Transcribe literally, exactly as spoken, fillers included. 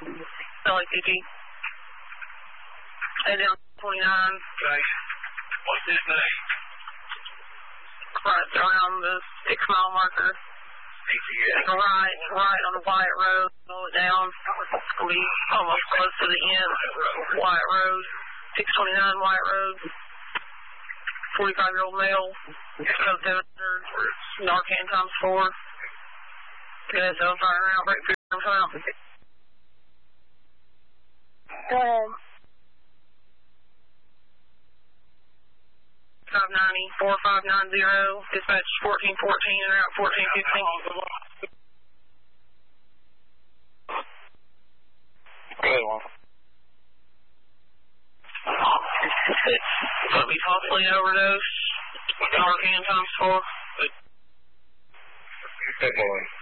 L A P P. Head down twenty-nine. Okay. What's his name? Right around the six mile marker. D T S. Right, right on the Wyatt Road. Slow it down. We'll be almost close to the end. Wyatt Road. six twenty-nine Wyatt Road. forty-five year old male. Code seven hundred. Narcan times four. Good, so I'm firing out. Break through. I'm coming out. Go ahead. five ninety, four five nine zero, dispatch fourteen fourteen and route fourteen fifteen. Good one. Could be possibly an overdose. Narcan times four. Good boy.